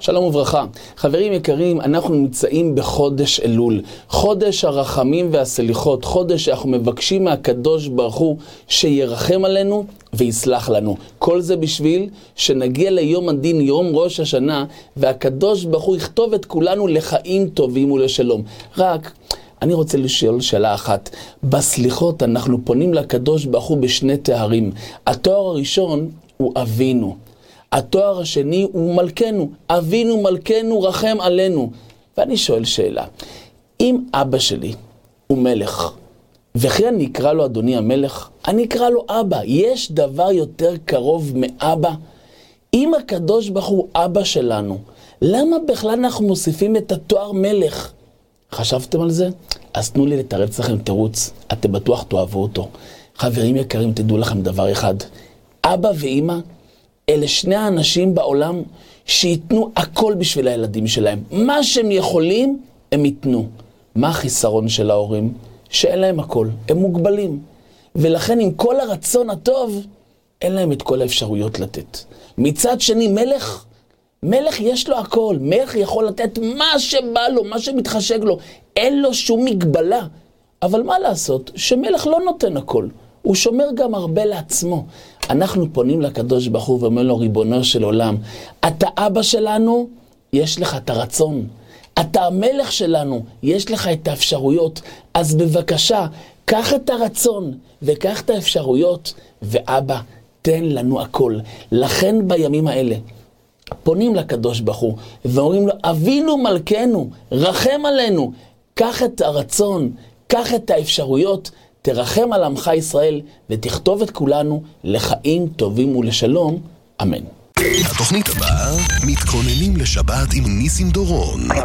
שלום וברכה. חברים יקרים, אנחנו נמצאים בחודש אלול, חודש הרחמים והסליחות, חודש שאנחנו מבקשים מהקדוש ברוך הוא שירחם עלינו ויסלח לנו. כל זה בשביל שנגיע ליום הדין, יום ראש השנה, והקדוש ברוך הוא יכתוב את כולנו לחיים טובים ולשלום. רק אני רוצה לשאול שאלה אחת. בסליחות אנחנו פונים לקדוש ברוך הוא בשני תארים. התואר הראשון הוא אבינו. התואר השני הוא מלכנו. אבינו מלכנו רחם עלינו. ואני שואל שאלה. אם אבא שלי הוא מלך, וכי אני אקרא לו אדוני המלך, אני אקרא לו אבא. יש דבר יותר קרוב מאבא? אם הקדוש ברוך הוא אבא שלנו, למה בכלל אנחנו מוסיפים את התואר מלך? חשבתם על זה? אז תנו לי לתרץ לכם תירוץ, אתם בטוח תאהבו אותו. חברים יקרים, תדעו לכם דבר אחד. אבא ואמא, אלה שני האנשים בעולם שיתנו הכל בשביל הילדים שלהם. מה שהם יכולים, הם ייתנו. מה החיסרון של ההורים? שאין להם הכל, הם מוגבלים. ולכן עם כל הרצון הטוב, אין להם את כל האפשרויות לתת. מצד שני, מלך יש לו הכל, מלך יכול לתת מה שבא לו, מה שמתחשק לו, אין לו שום מגבלה. אבל מה לעשות? שמלך לא נותן הכל, הוא שומר גם הרבה לעצמו. אנחנו פונים לקדוש ברוך הוא ואומר לו, ריבונו של עולם, אתה אבא שלנו, יש לך את הרצון. אתה המלך שלנו, יש לך את האפשרויות. אז בבקשה, קח את הרצון וקח את האפשרויות, ואבא, תן לנו הכל. לכן בימים האלה, פונים לקדוש ברוך הוא ואומרים לו, אבינו מלכנו, רחם עלינו, קח את הרצון, קח את האפשרויות, תרחם על עמך ישראל ותכתוב את כולנו לחיים טובים ולשלום, אמן. התוכנית הבאה, מתכוננים לשבת עם ניסים דורון.